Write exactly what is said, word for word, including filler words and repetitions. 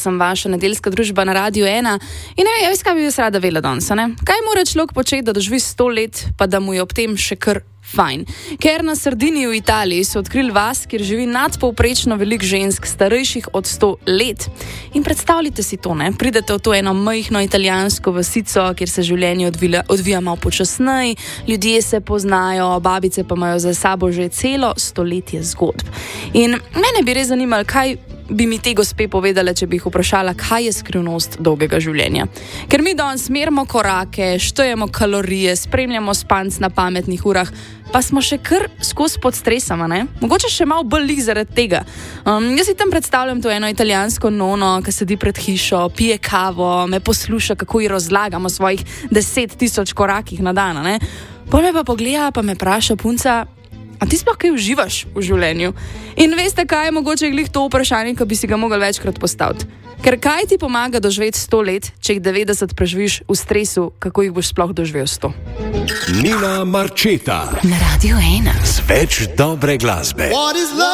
sem vaša nedeljska družba na Radiu ena. In ne, jaz kaj bi jaz rada vela danes, ne? Kaj mora človek početi, da doživi sto let, pa da mu je ob tem še kar fajn? Ker na Sardiniji v Italiji so odkrili vas, kjer živi nadpovprečno veliko žensk, starejših od sto let. In predstavljite si to, ne? Pridete v to eno majhno italijansko vasico, kjer se življenje odvija, odvija malo počasneje, ljudje se poznajo, babice pa imajo za sabo že celo stoletje zgodb. In mene bi res zanimalo, kaj bi mi te gospe povedale, če bi jih vprašala, kaj je skrivnost dolgega življenja. Ker mi danes merimo korake, štejemo kalorije, spremljamo spanc na pametnih urah, pa smo še kar skozi pod stresama, ne? Mogoče še malo bolj lih zaradi tega. Um, jaz si tam predstavljam to eno italijansko nono, ki sedi pred hišo, pije kavo, me posluša, kako ji razlagam o svojih deset tisoč korakih na dan, ne? Pol me pa pogleda, pa me vpraša, punca, a ti sploh kaj uživaš v življenju? In veste, kaj je mogoče glih to vprašanje, ki bi si ga mogli večkrat postaviti? Ker kaj ti pomaga doživeti sto let, če jih devetdeset preživiš v stresu, kako jih boš sploh doživel sto? Nina Marčeta na Radiu ena. Z več dobre glasbe.